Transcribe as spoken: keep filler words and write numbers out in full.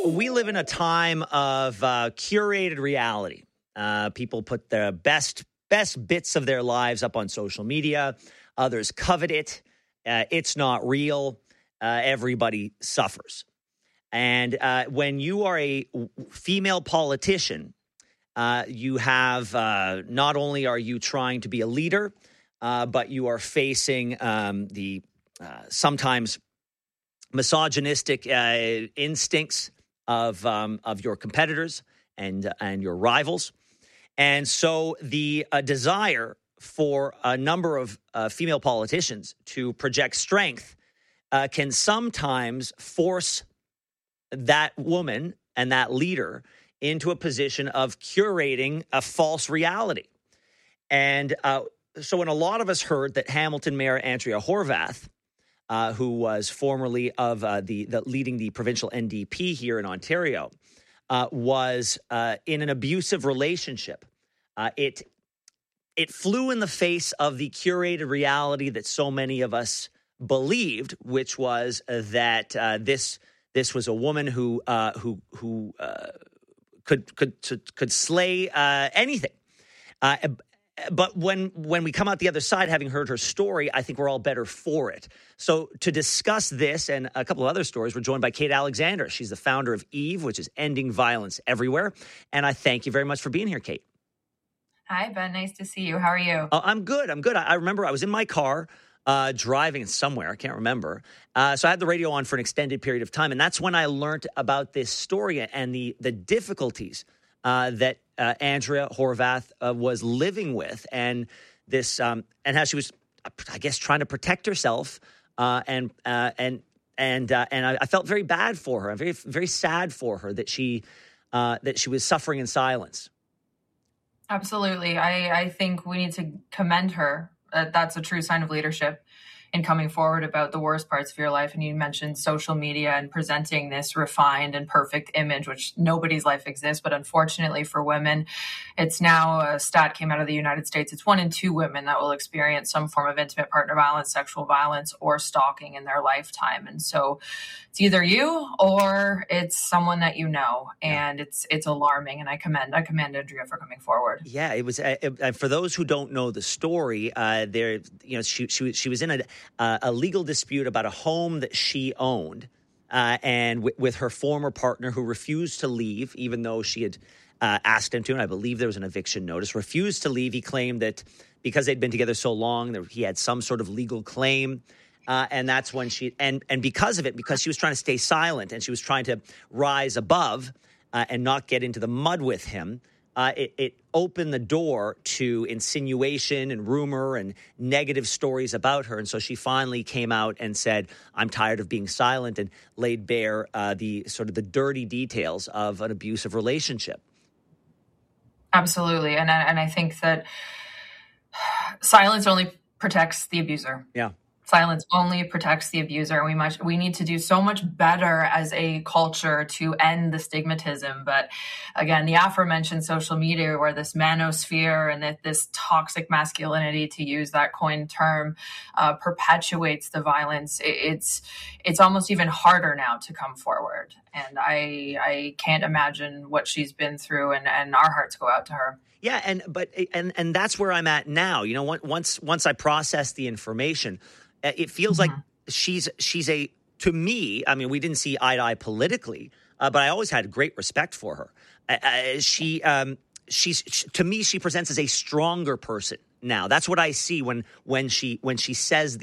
We live in a time of uh, curated reality. Uh, people put the best best bits of their lives up on social media. Others covet it. Uh, it's not real. Uh, everybody suffers. And uh, when you are a female politician, uh, you have uh, not only are you trying to be a leader, uh, but you are facing um, the uh, sometimes misogynistic uh, instincts of um, of your competitors and and your rivals. And so the uh, desire for a number of uh, female politicians to project strength uh, can sometimes force that woman and that leader into a position of curating a false reality. And uh, so when a lot of us heard that Hamilton Mayor Andrea Horwath, uh, who was formerly of uh, the, the leading the provincial N D P here in Ontario, uh, was uh, in an abusive relationship, uh, it it flew in the face of the curated reality that so many of us believed, which was uh, that uh, this this was a woman who uh, who who uh, could could could slay uh, anything. Uh, but when when we come out the other side, having heard her story, I think we're all better for it. So to discuss this and a couple of other stories, we're joined by Kate Alexander. She's the founder of Eve, which is Ending Violence Everywhere. And I thank you very much for being here, Kate. Hi, Ben. Nice to see you. How are you? Uh, I'm good. I'm good. I, I remember I was in my car uh, driving somewhere. I can't remember. Uh, so I had the radio on for an extended period of time. And that's when I learned about this story and the, the difficulties uh, that uh, Andrea Horwath uh, was living with, and this, um, and how she was, I guess, trying to protect herself. Uh, and uh, and and uh, and I, I felt very bad for her. I'm very very sad for her that she uh, that she was suffering in silence. Absolutely. I, I think we need to commend her. Uh, that's a true sign of leadership in coming forward about the worst parts of your life. And you mentioned social media and presenting this refined and perfect image, which nobody's life exists. But unfortunately for women, it's now a stat came out of the United States. It's one in two women that will experience some form of intimate partner violence, sexual violence, or stalking in their lifetime. And so it's either you or it's someone that you know. And it's it's alarming. And I commend I commend Andrea for coming forward. Yeah, it was. Uh, uh, for those who don't know the story, uh, there, you know, she she she was in a uh, a legal dispute about a home that she owned, uh, and w- with her former partner who refused to leave, even though she had uh, asked him to. And I believe there was an eviction notice. Refused to leave. He claimed that because they'd been together so long, that he had some sort of legal claim. Uh, and that's when she, and and because of it, because she was trying to stay silent and she was trying to rise above uh, and not get into the mud with him, uh, it, it opened the door to insinuation and rumor and negative stories about her. And so she finally came out and said, I'm tired of being silent, and laid bare uh, the sort of the dirty details of an abusive relationship. Absolutely. And I, and I think that silence only protects the abuser. Yeah. Silence only protects the abuser. We much we need to do so much better as a culture to end the stigmatism. But again, the aforementioned social media, where this manosphere and that this toxic masculinity, to use that coined term, uh, perpetuates the violence. It, it's it's almost even harder now to come forward. And I I can't imagine what she's been through. And, and our hearts go out to her. Yeah, and but and and that's where I'm at now. You know, once once I process the information, it feels mm-hmm. like she's she's a, to me, I mean, we didn't see eye to eye politically, uh, but I always had great respect for her. Uh, she, um, she's she, to me, she presents as a stronger person now. That's what I see when when she when she says